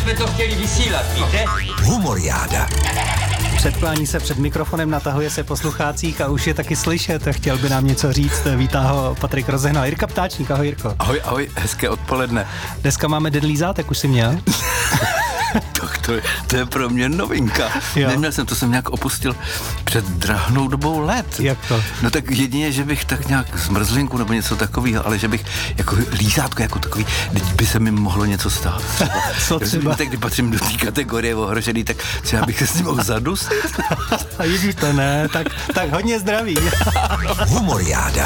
jsme to chtěli vysílat, víte? Humoriáda. Předklání se před mikrofonem, natahuje se po sluchácích a už je taky slyšet. Chtěl by nám něco říct, vítá ho Patrik Rozehnal. Jirka Ptáčník, ahoj Jirko. Ahoj, hezké odpoledne. Dneska máme den lízátek, už jsi měl? Tak to je pro mě novinka. Jo. Neměl jsem, to jsem nějak opustil před drahnou dobou let. Jak to? No tak jedině, že bych tak nějak zmrzlinku nebo něco takového, ale že bych jako lízátko jako takový, teď by se mi mohlo něco stát. Co třeba? Tak když patřím do té kategorie ohrožený, tak třeba bych se s ním mohl zadusit. A Ježíš, to ne, tak hodně zdraví. Humoriáda.